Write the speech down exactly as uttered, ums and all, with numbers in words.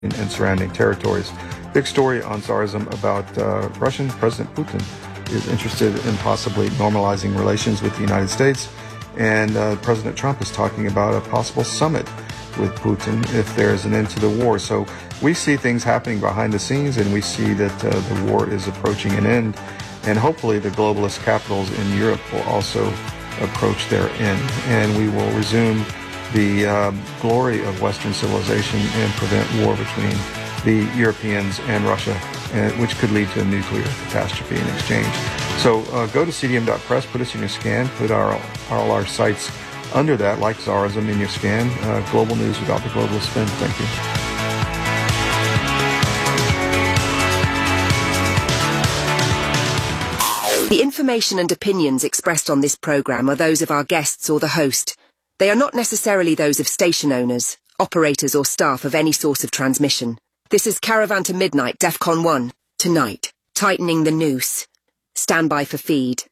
and surrounding territories. Big story on Tsarism about uh, Russian President Putin is interested in possibly normalizing relations with the United States, and uh, President Trump is talking about a possible summit with Putin if there's an end to the war. So we see things happening behind the scenes, and we see that uh, the war is approaching an end, and hopefully the globalist capitals in Europe will also approach their end, and we will resume the uh, glory of Western civilization and prevent war between the Europeans and Russia, and, which could lead to a nuclear catastrophe in exchange. So uh, go to C D M dot press, put us in your scan, put our, all our sites under that, like Tsarism, in your scan. Uh, global news without the globalist spin. Thank you. The information and opinions expressed on this program are those of our guests or the host. They are not necessarily those of station owners, operators or staff of any source of transmission. This is Caravan to Midnight, DEFCON one. Tonight, tightening the noose. Stand by for feed.